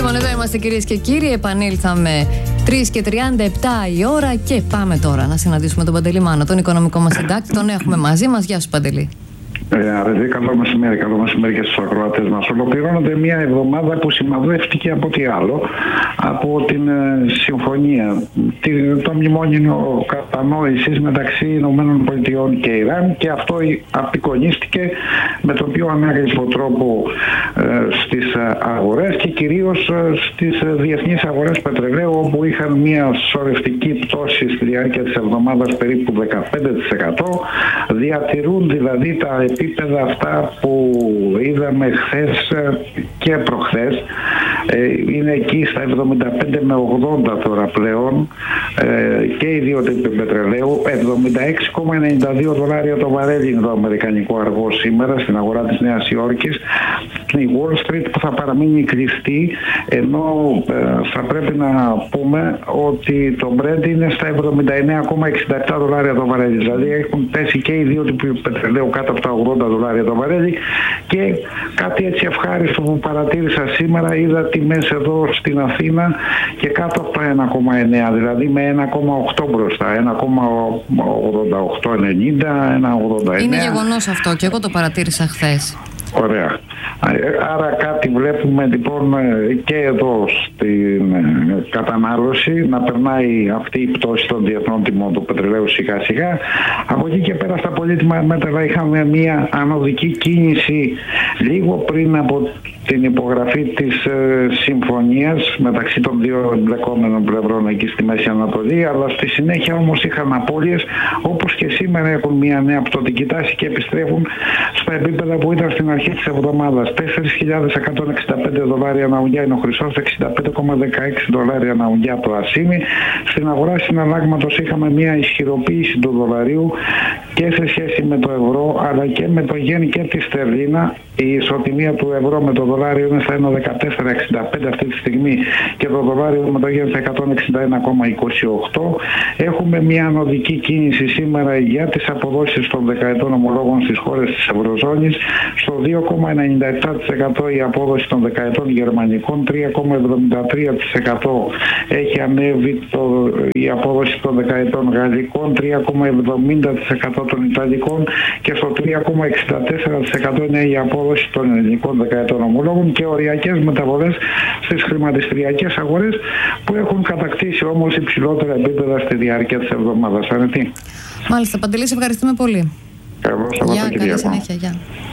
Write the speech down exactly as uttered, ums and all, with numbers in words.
Λοιπόν, εδώ είμαστε κυρίες και κύριοι. Επανήλθαμε τρεις και τριάντα επτά η ώρα και πάμε τώρα να συναντήσουμε τον Παντελή Μάνο, τον οικονομικό μας συντάκτη. Τον έχουμε μαζί μας. Γεια σου, Παντελή. Ε, Αρετή, καλό μεσημέρι, καλό μεσημέρι και στους ακροατές μας. Ολοκληρώνεται μια εβδομάδα που σημαδεύτηκε από τι άλλο, από την ε, συμφωνία, τη, το μνημόνιο κατανόησης μεταξύ Ηνωμένων Πολιτειών και Ιράν, και αυτό απεικονίστηκε με τον πιο ανάγρυπο τρόπο ε, στις αγορές και κυρίως ε, στις διεθνείς αγορές πετρελαίου, όπου είχαν μια σωρευτική πτώση στη διάρκεια της εβδομάδας περίπου δεκαπέντε τοις εκατό, διατηρούν δηλαδή τα επίπεδα αυτά που είδαμε χθες και προχθές. Είναι εκεί στα εβδομήντα πέντε με ογδόντα τώρα πλέον, και οι δύο τύποι πετρελαίου. Εβδομήντα έξι κόμμα ενενήντα δύο δολάρια το βαρέλι είναι το αμερικανικό αργό σήμερα στην αγορά της Νέας Υόρκης. Η Wall Street που θα παραμείνει κλειστή, ενώ θα πρέπει να πούμε ότι το Brent είναι στα εβδομήντα εννέα κόμμα εξήντα επτά δολάρια το βαρέλι. Δηλαδή έχουν πέσει και οι δύο τύποι πετρελαίου κάτω από τα ογδόντα δολάρια το βαρέλι. Και κάτι έτσι ευχάριστο που παρατήρησα σήμερα, είδα τιμές εδώ στην Αθήνα και κάτω από τα ένα κόμμα εννέα, δηλαδή με ένα κόμμα οκτώ μπροστά, ένα κόμμα ογδόντα οκτώ ενενήντα, ένα κόμμα ογδόντα εννέα. Είναι γεγονός αυτό και εγώ το παρατήρησα χθες. Ωραία. Άρα κάτι βλέπουμε λοιπόν και εδώ στην κατανάλωση να περνάει αυτή η πτώση των διεθνών τιμών του πετρελαίου σιγά σιγά. Από εκεί και πέρα στα πολύτιμα μέτρα είχαμε μια ανωδική κίνηση λίγο πριν από την υπογραφή της ε, συμφωνίας μεταξύ των δύο εμπλεκόμενων πλευρών εκεί στη Μέση Ανατολή, αλλά στη συνέχεια όμως είχαν απώλειες, όπως και σήμερα έχουν μια νέα πτωτική τάση και επιστρέφουν στα επίπεδα που ήταν στην αρχή της εβδομάδας. τέσσερις χιλιάδες εκατόν εξήντα πέντε δολάρια ανά ουγγιά είναι ο χρυσός, εξήντα πέντε κόμμα δεκαέξι δολάρια ανά ουγγιά το ασίμι. Στην αγορά συναλλάγματος είχαμε μια ισχυροποίηση του δολαρίου και σε σχέση με το ευρώ, αλλά και με το γεν και τη στερλίνα. Η ισοτιμία του ευρώ με το δολάριο είναι στα ένα κόμμα δεκατέσσερα εξήντα πέντε αυτή τη στιγμή και το δολάριο με το γεν στα εκατόν εξήντα ένα κόμμα είκοσι οκτώ. Έχουμε μια ανωδική κίνηση σήμερα για τις αποδόσεις των δεκαετών ομολόγων στις χώρες της Ευρωζώνης. Στο δύο κόμμα ενενήντα επτά τοις εκατό η απόδοση των δεκαετών γερμανικών, τρία κόμμα εβδομήντα τρία τοις εκατό έχει ανέβει το, η απόδοση των δεκαετών γαλλικών, τρία κόμμα εβδομήντα τοις εκατό των ιταλικών και στο τρία κόμμα εξήντα τέσσερα τοις εκατό είναι η απόδοση των ελληνικών δεκαετών ομολόγων, και οριακές μεταβολές στις χρηματιστηριακές αγορές που έχουν κατακτήσει όμως υψηλότερα επίπεδα στη διάρκεια της εβδομάδας. Αρετή. Μάλιστα, Παντελή, σε ευχαριστούμε πολύ. Καλώς, Γεια, καλή συνέχεια. Γεια.